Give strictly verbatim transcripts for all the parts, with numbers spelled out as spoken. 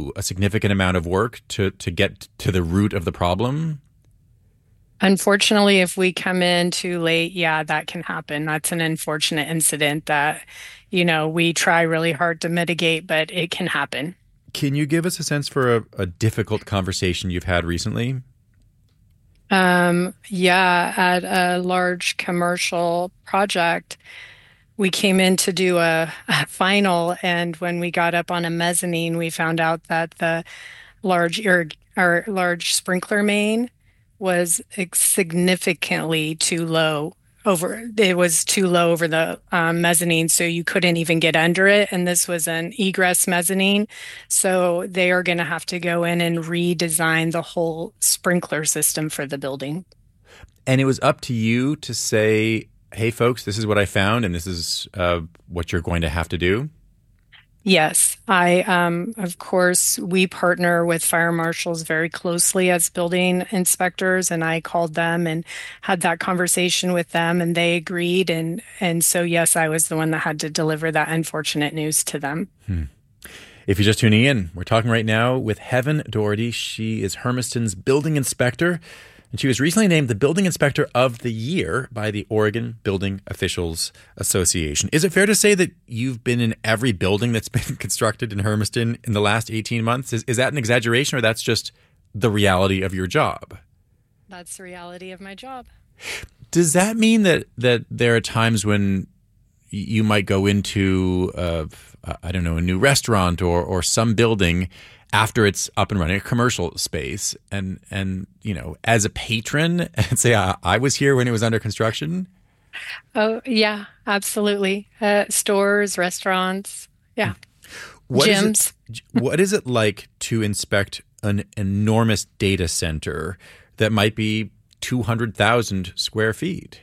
do a significant amount of work to, to get to the root of the problem? Unfortunately, if we come in too late, yeah, that can happen. That's an unfortunate incident that, you know, we try really hard to mitigate, but it can happen. Can you give us a sense for a, a difficult conversation you've had recently? Um, yeah, at a large commercial project, we came in to do a, a final, and when we got up on a mezzanine, we found out that the large irrig- or large sprinkler main was ex- significantly too low over it was too low over the um, mezzanine, so you couldn't even get under it, and this was an egress mezzanine, so they are going to have to go in and redesign the whole sprinkler system for the building. And it was up to you to say, hey folks, this is what I found and this is uh, what you're going to have to do? Yes, I, um, of course, we partner with fire marshals very closely as building inspectors, and I called them and had that conversation with them, and they agreed. And, and so, yes, I was the one that had to deliver that unfortunate news to them. Hmm. If you're just tuning in, we're talking right now with Heaven Doherty. She is Hermiston's building inspector, and she was recently named the Building Inspector of the Year by the Oregon Building Officials Association. Is it fair to say that you've been in every building that's been constructed in Hermiston in the last eighteen months? Is, is that an exaggeration, or that's just the reality of your job? That's the reality of my job. Does that mean that, that there are times when you might go into, uh, I don't know, a new restaurant or, or some building after it's up and running, a commercial space, and, and you know, as a patron, and say, I, I was here when it was under construction? Oh, yeah, absolutely. Uh, stores, restaurants, yeah, what gyms. Is it, what is it like to inspect an enormous data center that might be two hundred thousand square feet?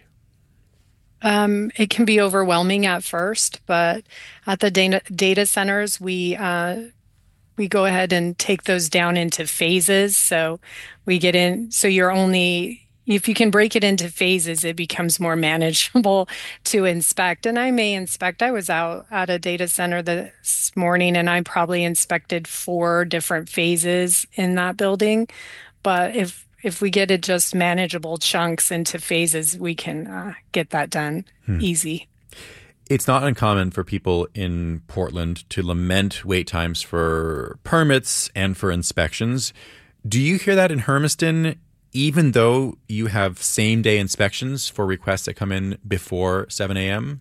Um, it can be overwhelming at first, but at the data, data centers, we uh, we go ahead and take those down into phases. So we get in, so you're only, if you can break it into phases, it becomes more manageable to inspect. And I may inspect, I was out at a data center this morning and I probably inspected four different phases in that building. But if if we get it just manageable chunks into phases, we can uh, get that done hmm. easy. It's not uncommon for people in Portland to lament wait times for permits and for inspections. Do you hear that in Hermiston, even though you have same-day inspections for requests that come in before seven a.m.?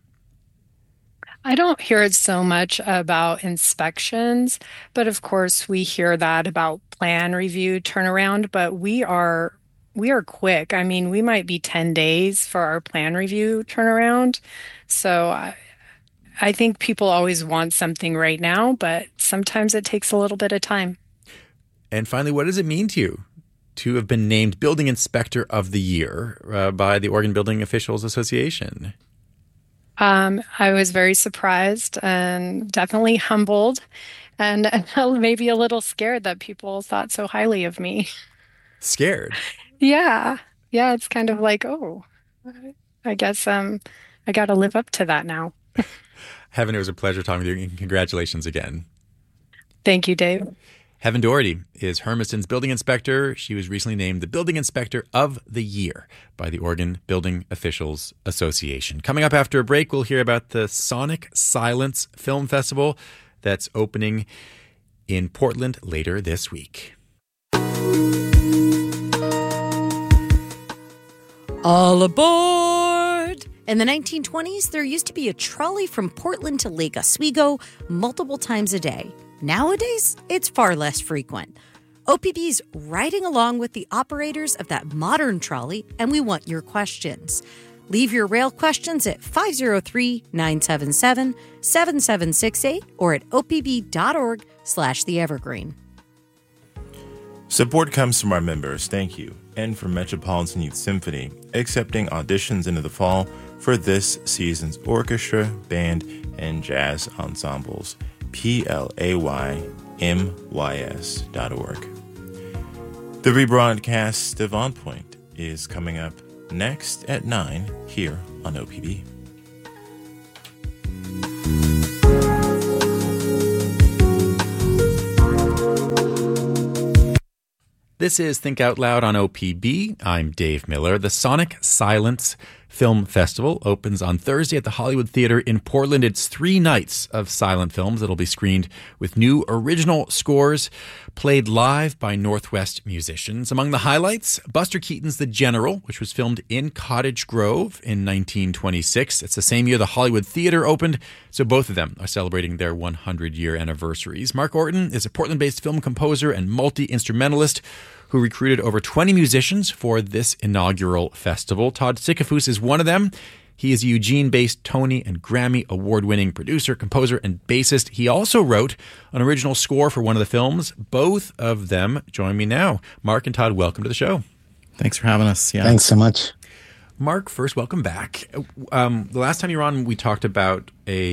I don't hear it so much about inspections, but of course we hear that about plan review turnaround, but we are we are quick. I mean, we might be ten days for our plan review turnaround. So I, I think people always want something right now, but sometimes it takes a little bit of time. And finally, what does it mean to you to have been named Building Inspector of the Year uh, by the Oregon Building Officials Association? Um, I was very surprised and definitely humbled and maybe a little scared that people thought so highly of me. Scared? Yeah. Yeah, it's kind of like, oh, I guess um, I got to live up to that now. Heaven, it was a pleasure talking with you, and congratulations again. Thank you, Dave. Heaven Doherty is Hermiston's building inspector. She was recently named the Building Inspector of the Year by the Oregon Building Officials Association. Coming up after a break, we'll hear about the Sonic Silence Film Festival that's opening in Portland later this week. All aboard! In the nineteen twenties, there used to be a trolley from Portland to Lake Oswego multiple times a day. Nowadays, it's far less frequent. O P B's riding along with the operators of that modern trolley, and we want your questions. Leave your rail questions at five oh three, nine seven seven, seven seven six eight or at opb.org slash the evergreen. Support comes from our members, thank you, and from Metropolitan Youth Symphony, accepting auditions into the fall for this season's orchestra, band, and jazz ensembles. P L A Y M Y S dot org. The rebroadcast of On Point is coming up next at nine here on O P B. This is Think Out Loud on O P B. I'm Dave Miller. The Sonic Silence Film Festival opens on Thursday at the Hollywood Theater in Portland. It's three nights of silent films that'll be screened with new original scores played live by Northwest musicians. Among the highlights, Buster Keaton's The General, which was filmed in Cottage Grove in nineteen twenty-six. It's the same year the Hollywood Theater opened, so both of them are celebrating their hundred-year anniversaries. Mark Orton is a Portland-based film composer and multi-instrumentalist who recruited over twenty musicians for this inaugural festival. Todd Sikafus is one of them. He is a Eugene-based Tony and Grammy award-winning producer, composer, and bassist. He also wrote an original score for one of the films. Both of them join me now. Mark and Todd, welcome to the show. Thanks for having us. Yeah. Thanks so much. Mark, first, welcome back. Um, the last time you were on, we talked about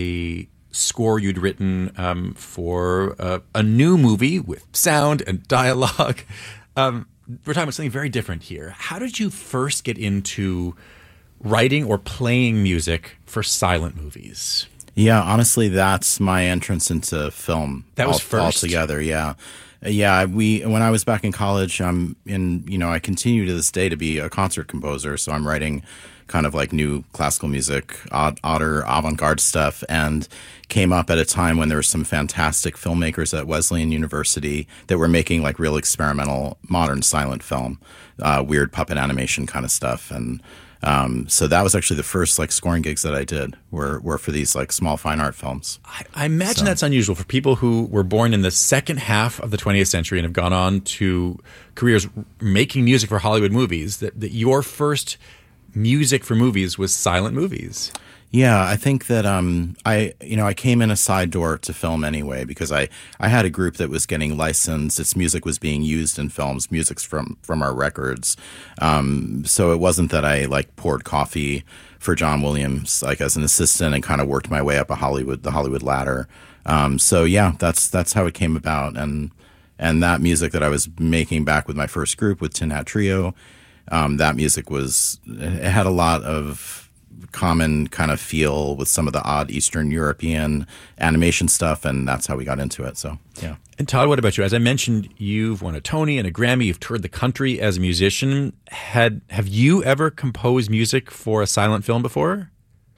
a score you'd written um, for uh, a new movie with sound and dialogue. Um, we're talking about something very different here. How did you first get into writing or playing music for silent movies? Yeah, honestly, that's my entrance into film. That was all, first altogether. Yeah, yeah. We when I was back in college, I'm in. You know, I continue to this day to be a concert composer. So I'm writing kind of like new classical music, odd, odder, avant-garde stuff, and came up at a time when there were some fantastic filmmakers at Wesleyan University that were making like real experimental modern silent film, uh, weird puppet animation kind of stuff, and. Um, so that was actually the first like scoring gigs that I did were, were for these like small fine art films. I, I imagine So- that's unusual for people who were born in the second half of the twentieth century and have gone on to careers making music for Hollywood movies, that, that your first music for movies was silent movies. Yeah, I think that um, I you know I came in a side door to film anyway because I, I had a group that was getting licensed. Its music was being used in films, music's from from our records. Um, so it wasn't that I like poured coffee for John Williams like as an assistant and kind of worked my way up a Hollywood the Hollywood ladder. Um, so yeah, that's that's how it came about, and and that music that I was making back with my first group with Tin Hat Trio, um, that music was it had a lot of common kind of feel with some of the odd Eastern European animation stuff, and that's how we got into it. So, yeah. And Todd, what about you? As I mentioned, you've won a Tony and a Grammy. You've toured the country as a musician. Had have you ever composed music for a silent film before?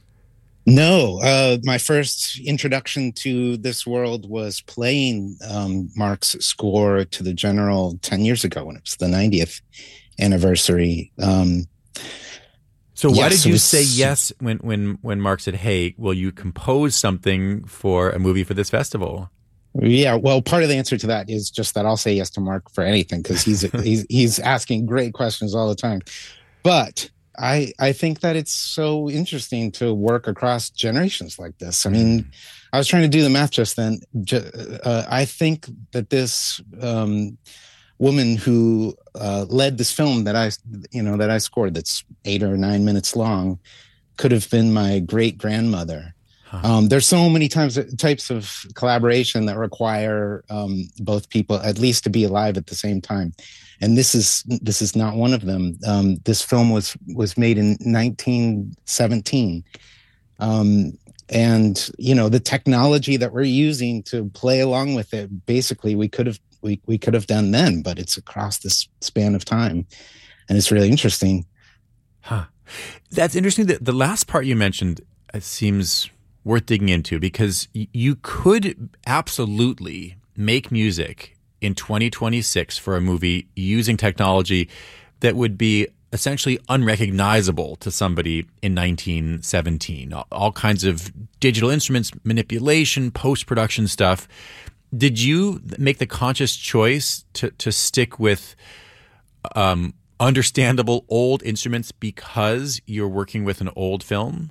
No, uh, my first introduction to this world was playing um, Mark's score to The General ten years ago when it was the ninetieth anniversary. Um, So why Yes, did it you was- say yes when, when, when Mark said, hey, will you compose something for a movie for this festival? Yeah, well, part of the answer to that is just that I'll say yes to Mark for anything because he's he's he's asking great questions all the time. But I I think that it's so interesting to work across generations like this. I mean, I was trying to do the math just then. Ju- Uh, I think that this um, woman who uh, led this film that I you know that I scored that's eight or nine minutes long could have been my great grandmother. Um, there's so many times types of collaboration that require um, both people at least to be alive at the same time, and this is this is not one of them. Um, this film was was made in nineteen seventeen, um, and you know the technology that we're using to play along with it. Basically, we could have we we could have done then, but it's across this span of time, and it's really interesting. Huh. That's interesting. That the last part you mentioned uh, seems worth digging into because y- you could absolutely make music in twenty twenty-six for a movie using technology that would be essentially unrecognizable to somebody in nineteen seventeen. All, all kinds of digital instruments, manipulation, post-production stuff. Did you make the conscious choice to, to stick with um, understandable old instruments because you're working with an old film?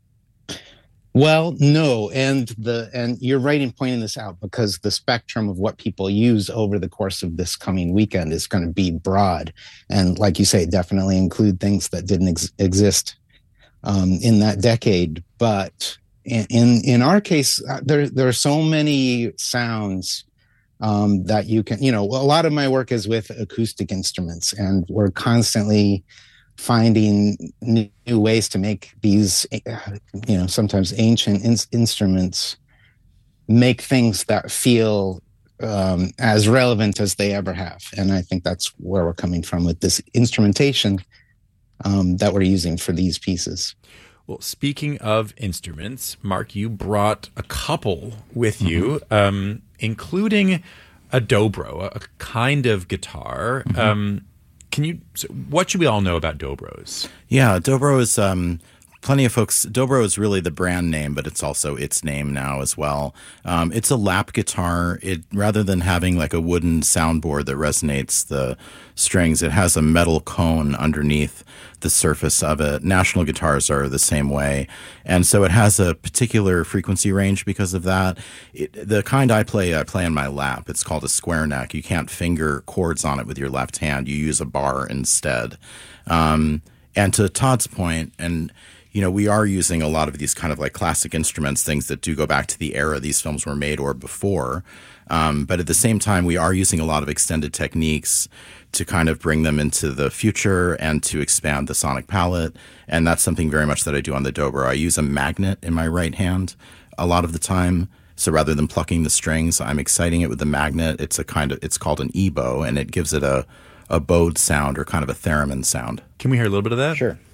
Well, no, and the and you're right in pointing this out because the spectrum of what people use over the course of this coming weekend is going to be broad, and like you say, definitely include things that didn't ex- exist um, in that decade. But in in, in our case, uh, there there are so many sounds um, that you can, you know, a lot of my work is with acoustic instruments, and we're constantly finding new, new ways to make these, you know, sometimes ancient in- instruments make things that feel um, as relevant as they ever have. And I think that's where we're coming from with this instrumentation um, that we're using for these pieces. Well, speaking of instruments, Mark, you brought a couple with you, mm-hmm. um, including a dobro, a kind of guitar. Mm-hmm. Um, can you? So what should we all know about dobros? Yeah, dobro is um, plenty of folks. Dobro is really the brand name, but it's also its name now as well. Um, it's a lap guitar. It rather than having like a wooden soundboard that resonates the strings, it has a metal cone underneath the surface of it. National guitars are the same way. And so it has a particular frequency range because of that. It, the kind I play, I play in my lap. It's called a square neck. You can't finger chords on it with your left hand. You use a bar instead. Um, and to Todd's point, and you know, we are using a lot of these kind of like classic instruments, things that do go back to the era these films were made or before. Um, but at the same time, we are using a lot of extended techniques to kind of bring them into the future and to expand the sonic palette. And that's something very much that I do on the dobro. I use a magnet in my right hand a lot of the time. So rather than plucking the strings, I'm exciting it with the magnet. It's a kind of, it's called an e-bow, and it gives it a, a bowed sound or kind of a theremin sound. Can we hear a little bit of that? Sure.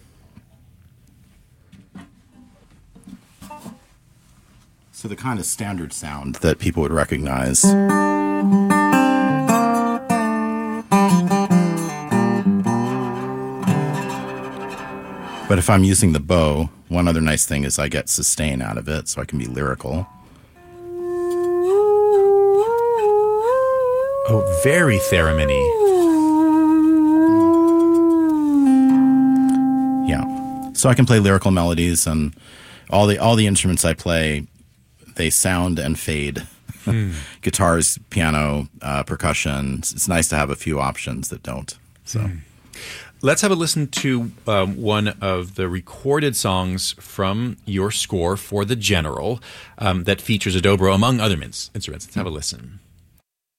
So the kind of standard sound that people would recognize. But if I'm using the bow, one other nice thing is I get sustain out of it, so I can be lyrical. Oh, very theremin-y. Yeah. So I can play lyrical melodies, and all the all the instruments I play, they sound and fade. Hmm. Guitars, piano, uh, percussion. It's nice to have a few options that don't. So. Hmm. Let's have a listen to um, one of the recorded songs from your score for The General um, that features a dobro, among other min- instruments. Let's have a listen.